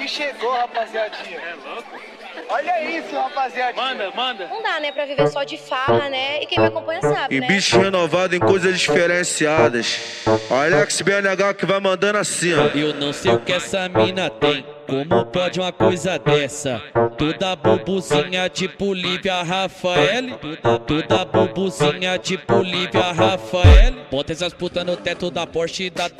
que chegou, rapaziadinha. É louco? Olha isso, rapaziadinha. Manda. Não dá, né, pra viver só de farra, né? E quem me acompanha sabe, E né? bicho renovado em coisas diferenciadas. Alex BNH que vai mandando assim, ó. Eu não sei o que essa mina tem. Como pode uma coisa dessa? Toda bubuzinha tipo Lívia Rafael. Toda bubuzinha tipo Lívia Rafael. Bota essas putas no teto da Porsche e da